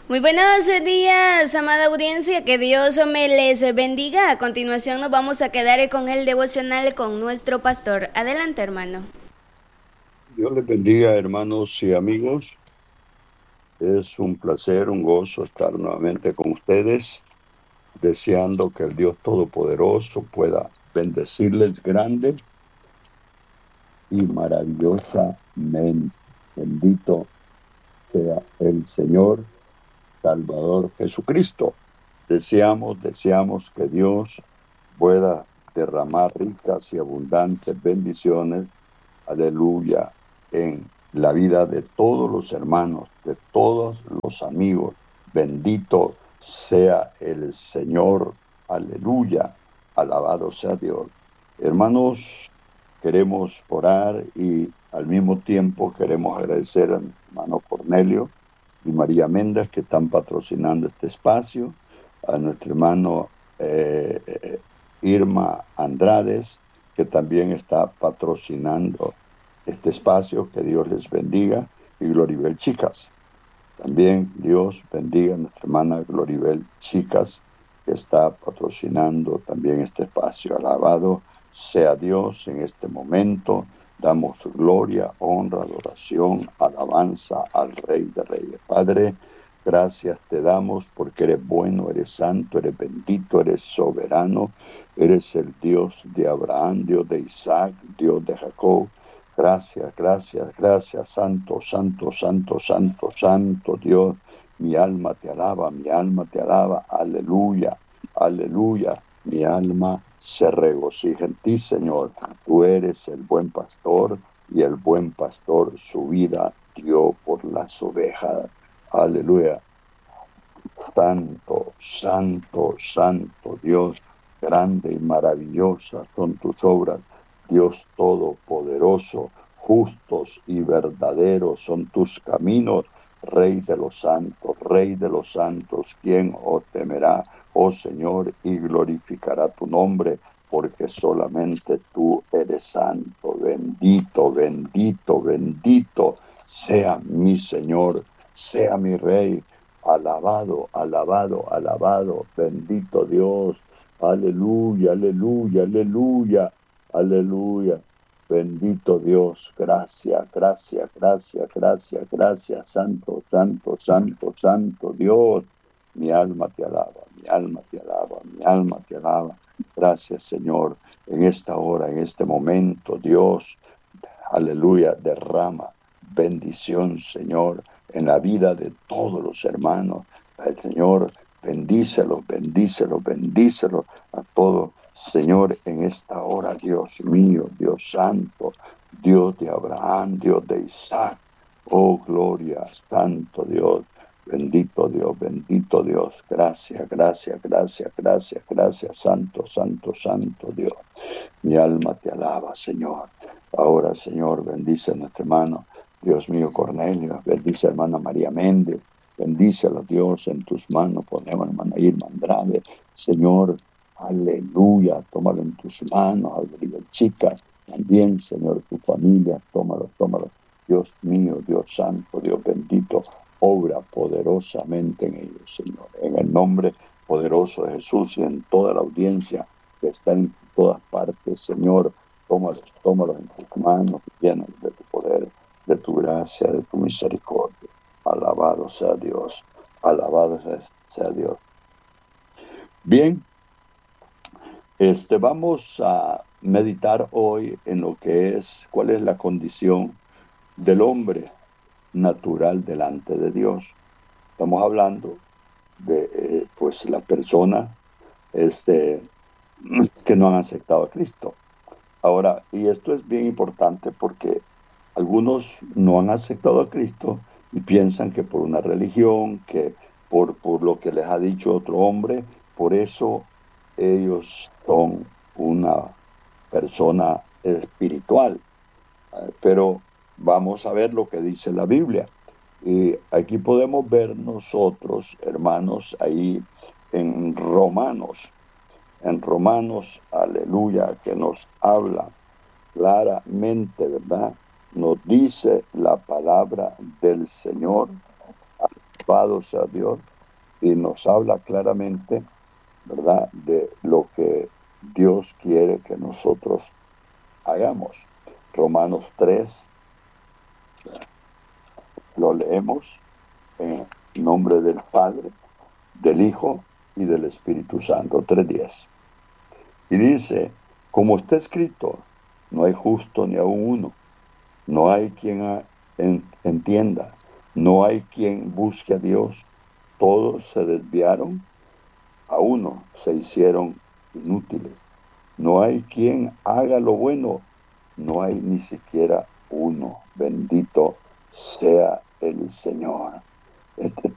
Muy buenos días, amada audiencia, que Dios me les bendiga. A continuación nos vamos a quedar con el devocional con nuestro pastor. Adelante, hermano. Dios les bendiga, hermanos y amigos. Es un placer, un gozo estar nuevamente con ustedes, deseando que el Dios Todopoderoso pueda bendecirles grande y maravillosamente. Bendito sea el Señor Salvador Jesucristo. Deseamos que Dios pueda derramar ricas y abundantes bendiciones, aleluya, en la vida de todos los hermanos, de todos los amigos. Bendito sea el Señor, aleluya, alabado sea Dios. Hermanos, queremos orar y al mismo tiempo queremos agradecer a mi hermano Cornelio y María Méndez, que están patrocinando este espacio, a nuestro hermano Irma Andrades, que también está patrocinando este espacio. Que Dios les bendiga, y Gloribel Chicas. También Dios bendiga a nuestra hermana Gloribel Chicas, que está patrocinando también este espacio. Alabado sea Dios en este momento. Damos gloria, honra, adoración, alabanza al Rey de Reyes. Padre, gracias te damos porque eres bueno, eres santo, eres bendito, eres soberano. Eres el Dios de Abraham, Dios de Isaac, Dios de Jacob. Gracias, gracias, gracias, santo, santo, santo, santo, santo Dios. Mi alma te alaba, mi alma te alaba. Aleluya, aleluya. Mi alma se regocija en ti, Señor. Tú eres el buen pastor, y el buen pastor su vida dio por las ovejas. Aleluya. Santo, santo, santo Dios, grande y maravillosa son tus obras. Dios todopoderoso, justos y verdaderos son tus caminos. Rey de los santos, ¿quién os temerá, oh Señor, y glorificará tu nombre? Porque solamente tú eres santo. Bendito, bendito, bendito sea mi Señor, sea mi Rey. Alabado, alabado, alabado, bendito Dios. Aleluya, aleluya, aleluya, aleluya. Bendito Dios, gracias, gracias, gracias, gracias, gracias, santo, santo, santo, santo Dios. Mi alma te alaba, mi alma te alaba, mi alma te alaba. Gracias, Señor, en esta hora, en este momento, Dios, aleluya, derrama bendición, Señor, en la vida de todos los hermanos. El Señor, bendícelos, bendícelos, bendícelos a todos, Señor, en esta hora. Dios mío, Dios santo, Dios de Abraham, Dios de Isaac. Oh, gloria, santo Dios, bendito Dios, bendito Dios. Gracias, gracias, gracias, gracias, gracias, santo, santo, santo Dios. Mi alma te alaba, Señor. Ahora, Señor, bendice a nuestro hermano, Dios mío, Cornelio. Bendice a hermana María Méndez. Bendícelo, Dios, en tus manos ponemos a hermana Irma Andrade. Señor, aleluya, tómalo en tus manos, aleluya, chicas. También, Señor, tu familia, tómalo, tómalo. Dios mío, Dios santo, Dios bendito, obra poderosamente en ellos, Señor. En el nombre poderoso de Jesús, y en toda la audiencia que está en todas partes, Señor, tómalos en tus manos, llenos de tu poder, de tu gracia, de tu misericordia. Alabado sea Dios, alabado sea Dios. Bien, vamos a meditar hoy en lo que es, cuál es la condición del hombre natural delante de Dios. Estamos hablando de, pues, las personas que no han aceptado a Cristo. Ahora, y esto es bien importante porque algunos no han aceptado a Cristo y piensan que por una religión, que por lo que les ha dicho otro hombre, por eso ellos son una persona espiritual. Pero vamos a ver lo que dice la Biblia. Y aquí podemos ver nosotros, hermanos, ahí en Romanos, aleluya, que nos habla claramente, ¿verdad? Nos dice la palabra del Señor. Alabado sea Dios. Y nos habla claramente, ¿verdad?, de lo que Dios quiere que nosotros hagamos. Romanos 3, lo leemos en nombre del Padre, del Hijo y del Espíritu Santo. 3:10. Y dice, como está escrito, no hay justo ni aun uno, no hay quien entienda, no hay quien busque a Dios, todos se desviaron, a uno se hicieron inútiles. No hay quien haga lo bueno, no hay ni siquiera uno. Bendito sea el Señor. Este